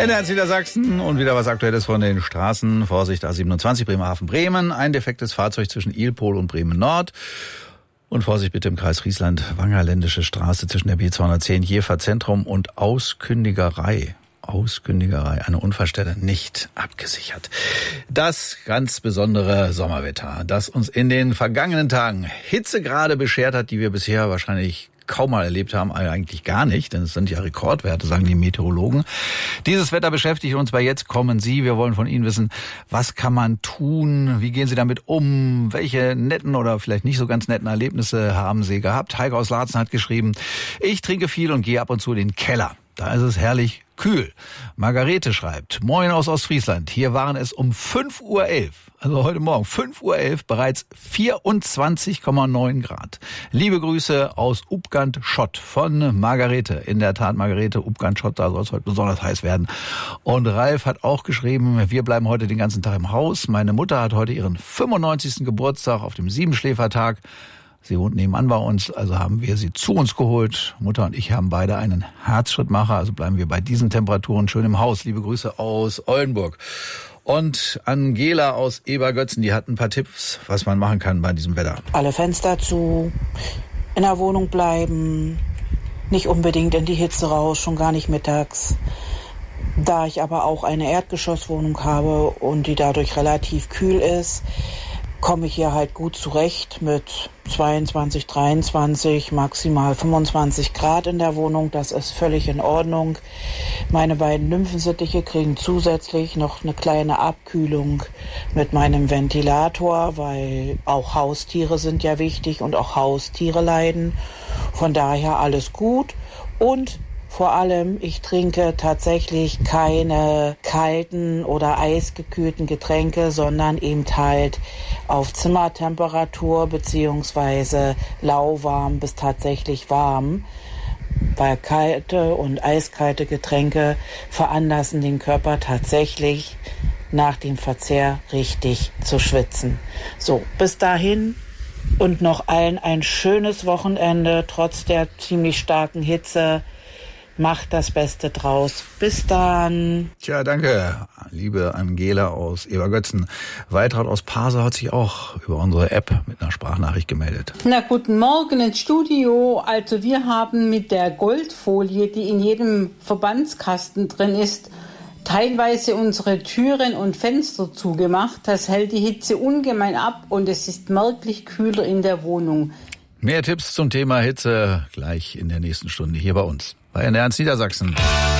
NDR Niedersachsen und wieder was Aktuelles von den Straßen. Vorsicht, A27 Bremerhaven-Bremen. Ein defektes Fahrzeug zwischen Ilpol und Bremen-Nord. Und Vorsicht bitte im Kreis Friesland-Wangerländische Straße zwischen der B210 Jever Zentrum und Auskündigerei. Eine Unfallstelle nicht abgesichert. Das ganz besondere Sommerwetter, das uns in den vergangenen Tagen Hitzegrade beschert hat, die wir bisher wahrscheinlich kaum mal erlebt haben, eigentlich gar nicht, denn es sind ja Rekordwerte, sagen die Meteorologen. Dieses Wetter beschäftigt uns bei Jetzt kommen Sie. Wir wollen von Ihnen wissen, was kann man tun? Wie gehen Sie damit um? Welche netten oder vielleicht nicht so ganz netten Erlebnisse haben Sie gehabt? Heike aus Laatzen hat geschrieben, ich trinke viel und gehe ab und zu in den Keller. Da ist es herrlich kühl. Margarete schreibt, moin aus Ostfriesland. Hier waren es um 5:11 Uhr, also heute Morgen, 5:11 Uhr, bereits 24,9 Grad. Liebe Grüße aus Upgant-Schott von Margarete. In der Tat, Margarete, Upgant-Schott, da soll es heute besonders heiß werden. Und Ralf hat auch geschrieben, wir bleiben heute den ganzen Tag im Haus. Meine Mutter hat heute ihren 95. Geburtstag auf dem Siebenschläfertag. Sie wohnt nebenan bei uns, also haben wir sie zu uns geholt. Mutter und ich haben beide einen Herzschrittmacher, also bleiben wir bei diesen Temperaturen schön im Haus. Liebe Grüße aus Oldenburg. Und Angela aus Ebergötzen, die hat ein paar Tipps, was man machen kann bei diesem Wetter. Alle Fenster zu, in der Wohnung bleiben, nicht unbedingt in die Hitze raus, schon gar nicht mittags. Da ich aber auch eine Erdgeschosswohnung habe und die dadurch relativ kühl ist, komme ich hier halt gut zurecht mit 22, 23, maximal 25 Grad in der Wohnung. Das ist völlig in Ordnung. Meine beiden Nymphensittiche kriegen zusätzlich noch eine kleine Abkühlung mit meinem Ventilator, weil auch Haustiere sind ja wichtig und auch Haustiere leiden. Von daher alles gut. Und vor allem, ich trinke tatsächlich keine kalten oder eisgekühlten Getränke, sondern eben halt auf Zimmertemperatur beziehungsweise lauwarm bis tatsächlich warm. Weil kalte und eiskalte Getränke veranlassen den Körper tatsächlich nach dem Verzehr richtig zu schwitzen. So, bis dahin und noch allen ein schönes Wochenende, trotz der ziemlich starken Hitze. Macht das Beste draus. Bis dann. Tja, danke, liebe Angela aus Ebergötzen. Weitraut aus Pasau hat sich auch über unsere App mit einer Sprachnachricht gemeldet. Na, guten Morgen ins Studio. Also wir haben mit der Goldfolie, die in jedem Verbandskasten drin ist, teilweise unsere Türen und Fenster zugemacht. Das hält die Hitze ungemein ab und es ist merklich kühler in der Wohnung. Mehr Tipps zum Thema Hitze gleich in der nächsten Stunde hier bei uns. Bei NDR Niedersachsen.